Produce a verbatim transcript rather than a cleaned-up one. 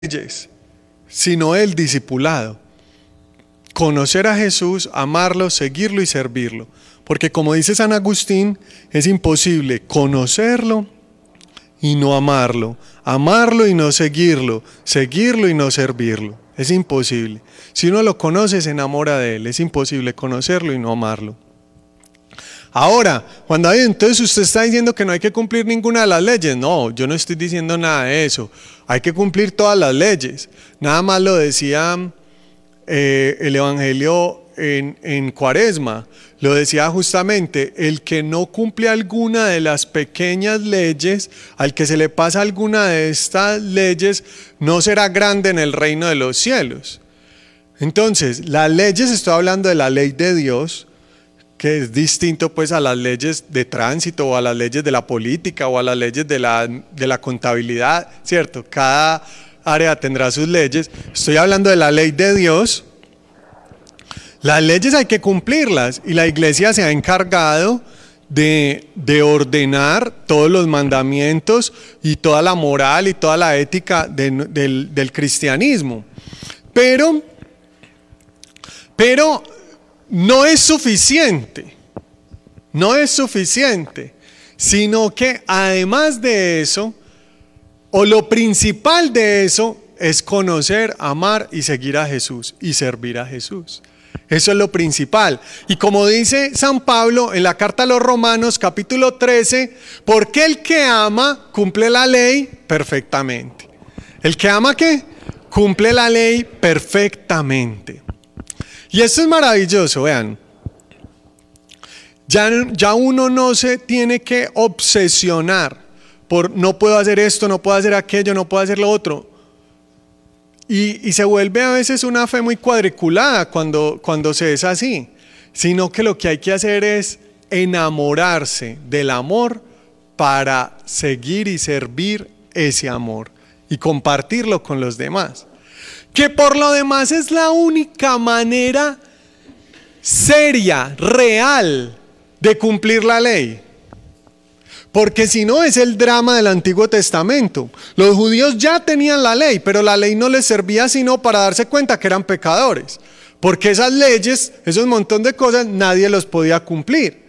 leyes, sino el discipulado. Conocer a Jesús, amarlo, seguirlo y servirlo. Porque como dice San Agustín, es imposible conocerlo y no amarlo, amarlo y no seguirlo, seguirlo y no servirlo. Es imposible. Si uno lo conoce, se enamora de él. Es imposible conocerlo y no amarlo. Ahora, cuando hay, entonces usted está diciendo que no hay que cumplir ninguna de las leyes. No, yo no estoy diciendo nada de eso. Hay que cumplir todas las leyes. Nada más lo decía eh, el Evangelio en, en Cuaresma. Lo decía justamente, el que no cumple alguna de las pequeñas leyes, al que se le pasa alguna de estas leyes, no será grande en el reino de los cielos. Entonces, las leyes, estoy hablando de la ley de Dios, que es distinto pues a las leyes de tránsito o a las leyes de la política o a las leyes de la, de la contabilidad, ¿cierto? Cada área tendrá sus leyes. Estoy hablando de la ley de Dios. Las leyes hay que cumplirlas y la iglesia se ha encargado de, de ordenar todos los mandamientos y toda la moral y toda la ética de, del, del cristianismo. Pero, pero no es suficiente, no es suficiente, sino que además de eso, o lo principal de eso, es conocer, amar y seguir a Jesús y servir a Jesús. Eso es lo principal. Y como dice San Pablo en la carta a los Romanos, capítulo trece, porque el que ama cumple la ley perfectamente. ¿El que ama qué? Cumple la ley perfectamente. Y esto es maravilloso, vean. Ya, ya uno no se tiene que obsesionar por no puedo hacer esto, no puedo hacer aquello, no puedo hacer lo otro. Y, y se vuelve a veces una fe muy cuadriculada cuando, cuando se es así. Sino que lo que hay que hacer es enamorarse del amor para seguir y servir ese amor y compartirlo con los demás. Que por lo demás es la única manera seria, real, de cumplir la ley. Porque si no es el drama del Antiguo Testamento. Los judíos ya tenían la ley, pero la ley no les servía sino para darse cuenta que eran pecadores. Porque esas leyes, esos montón de cosas, nadie los podía cumplir.